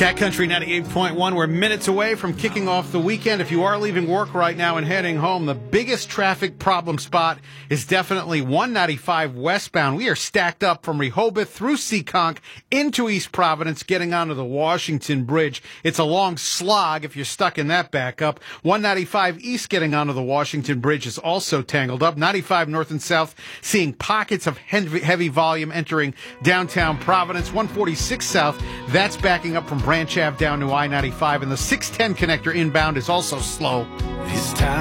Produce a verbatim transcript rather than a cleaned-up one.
Cat Country ninety-eight point one. We're minutes away from kicking off the weekend. If you are leaving work right now and heading home, the biggest traffic problem spot is definitely one ninety-five westbound. We are stacked up from Rehoboth through Seekonk into East Providence, getting onto the Washington Bridge. It's a long slog if you're stuck in that backup. one ninety-five east getting onto the Washington Bridge is also tangled up. ninety-five north and south seeing pockets of heavy, heavy volume entering downtown Providence. one forty-six south, that's backing up from Branch Ave down to I ninety-five, and the six ten connector inbound is also slow. It's time.